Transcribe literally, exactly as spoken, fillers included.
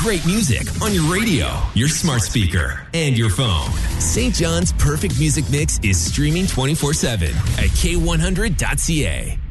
great music on your radio, your smart speaker, and your phone. Saint John's Perfect Music Mix is streaming twenty-four seven at K one hundred dot C A.